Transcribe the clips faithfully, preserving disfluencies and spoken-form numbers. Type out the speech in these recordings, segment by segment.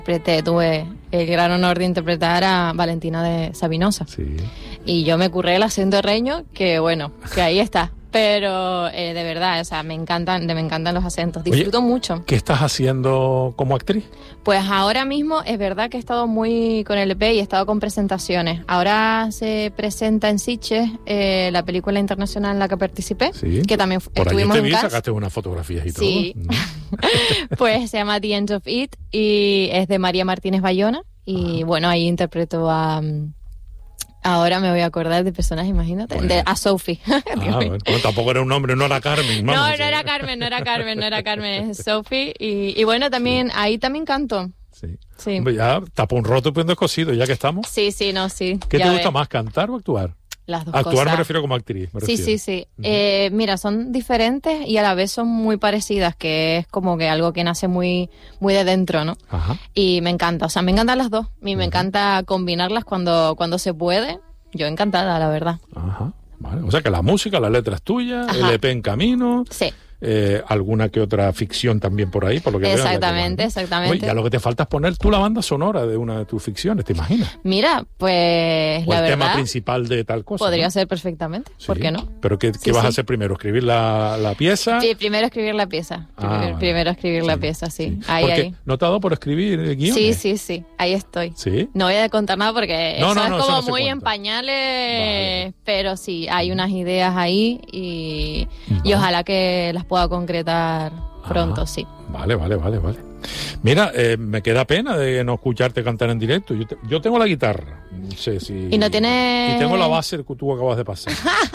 Interpreté, tuve el gran honor de interpretar a Valentina de Sabinosa. Sí. Y yo me curré el acento reño, que bueno, que ahí está. Pero eh, de verdad, o sea, me encantan, me encantan los acentos, disfruto Oye, mucho. ¿Qué estás haciendo como actriz? Pues ahora mismo es verdad que he estado muy con el E P y he estado con presentaciones. Ahora se presenta en Sitges eh, la película internacional en la que participé, Sí. que también Por estuvimos allí te en vi, Cannes. sacaste unas fotografías y Sí. todo. Pues se llama The End of It y es de María Martínez Bayona. Y Ajá. bueno, ahí interpreto a... um, ahora me voy a acordar de personas, imagínate, Bueno. de, a Sophie. Ah, bueno, bueno, tampoco era un nombre, no era Carmen. No, vamos, no sí. era Carmen, no era Carmen, no era Carmen, es Sophie. Y, y bueno, también, sí. ahí también canto. Sí. Sí. Hombre, ya tapón roto, pues cosido, ya que estamos. Sí, sí, no, sí. ¿Qué te gusta ves. más, cantar o actuar? Las dos Actuar cosas. me refiero como actriz. Me sí, refiero. sí, sí. Uh-huh. Eh, mira, son diferentes y a la vez son muy parecidas, que es como que algo que nace muy, muy de dentro, ¿no? Ajá. Y me encanta, o sea, me encantan las dos. Y me Uh-huh. encanta combinarlas cuando, cuando se puede. Yo encantada, la verdad. Ajá. Vale. O sea que la música, las letras tuyas, Ajá. el E P en camino. Sí. Eh, alguna que otra ficción también por ahí, por lo que veo. Exactamente, ¿no? exactamente. Oye, ya lo que te falta es poner tú la banda sonora de una de tus ficciones, ¿te imaginas? Mira, pues O la el verdad tema principal de tal cosa. podría ¿no? ser perfectamente, Sí. ¿por qué no? ¿Pero qué, Sí, qué vas sí. a hacer primero? ¿Escribir la, la pieza? Sí, primero escribir la pieza. Ah, Primero, vale. primero escribir la Sí, pieza, sí. sí. Ahí, Porque ahí. ¿no te ha dado por escribir guiones? Sí, sí, sí. Ahí estoy. ¿Sí? No voy a contar nada porque No, eso no, es no, eso como no se muy cuenta. en pañales, Vale. pero sí, hay unas ideas ahí y, y Vale. ojalá que las pueda concretar pronto, Ah, sí. Vale, vale, vale, vale. Mira, eh, me queda pena de no escucharte cantar en directo. Yo, te- yo tengo la guitarra, no sé si... ¿Y no tienes- Y tengo la base que tú acabas de pasar.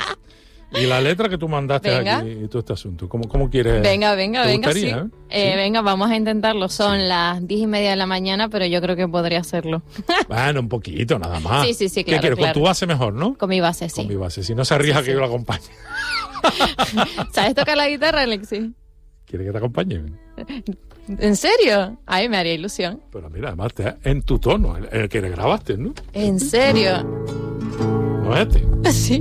Y la letra que tú mandaste Venga. aquí y todo este asunto. ¿Cómo, cómo quieres...? Venga, venga, ¿Te venga, gustaría, sí. eh? Eh, Sí. Venga, vamos a intentarlo. Son Sí. las diez y media de la mañana, pero yo creo que podría hacerlo. Bueno, un poquito, nada más. Sí, sí, sí, ¿Qué claro, quieres? claro. Con tu base mejor, ¿no? Con mi base, sí. Con mi base. Si no se arriesga Sí, que sí. yo la acompañe. ¿Sabes tocar la guitarra, Alexis? ¿Quieres que te acompañe? ¿En serio? Ay, me haría ilusión. Pero mira, además te- en tu tono, el, el que le grabaste, ¿no? ¿En serio? No es este. Sí.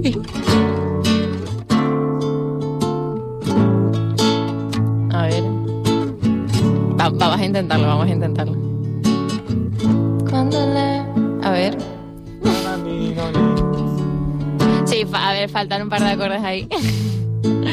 A ver. Va- vamos a intentarlo, vamos a intentarlo. Cuando le... A ver. Sí, fa- a ver, faltan un par de acordes ahí.